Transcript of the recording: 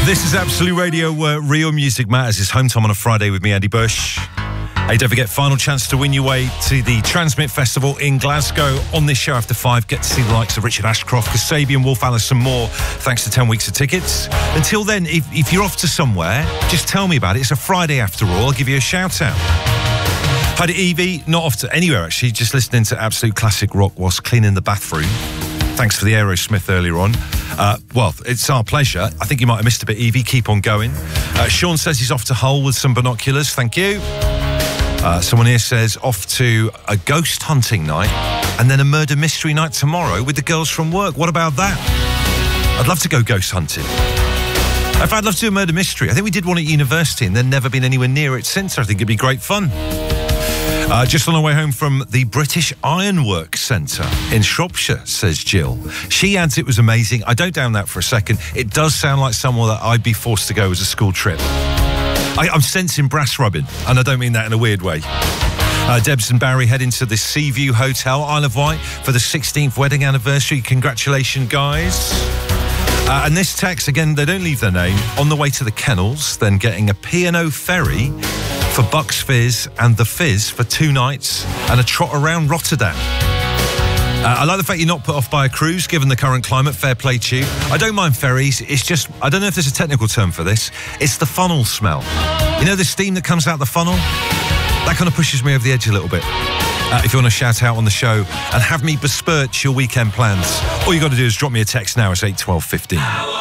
This is Absolute Radio, where real music matters. It's home time on a Friday with me, Andy Bush. Hey, don't forget, final chance to win your way to the Transmit Festival in Glasgow. On this show after 5, get to see the likes of Richard Ashcroft, Kasabian, Wolf Alice and more, thanks to 10 weeks of tickets. Until then, if you're off to somewhere, just tell me about it. It's a Friday after all. I'll give you a shout out. Hi to Evie, not off to anywhere actually, just listening to absolute classic rock whilst cleaning the bathroom. Thanks for the Aerosmith earlier on. Well, it's our pleasure. I think you might have missed a bit, Evie. Keep on going. Sean says he's off to Hull with some binoculars. Thank you. Someone here says off to a ghost hunting night and then a murder mystery night tomorrow with the girls from work. What about that? I'd love to go ghost hunting. In fact, I'd love to do a murder mystery. I think we did one at university and then never been anywhere near it since. I think it'd be great fun. Just on our way home from the British Ironworks Centre in Shropshire, says Jill. She adds it was amazing. I don't doubt that for a second. It does sound like somewhere that I'd be forced to go as a school trip. I'm sensing brass rubbing, and I don't mean that in a weird way. Debs and Barry head into the Seaview Hotel, Isle of Wight, for the 16th wedding anniversary. Congratulations, guys. And this text, again, they don't leave their name. On the way to the kennels, then getting a P&O ferry for Bucks Fizz and the Fizz for 2 nights and a trot around Rotterdam. I like the fact you're not put off by a cruise, given the current climate. Fair play to you. I don't mind ferries. It's just, I don't know if there's a technical term for this. It's the funnel smell. You know the steam that comes out the funnel? That kind of pushes me over the edge a little bit. If you want to shout out on the show and have me besmirch your weekend plans, all you got to do is drop me a text now. It's 8 12 15.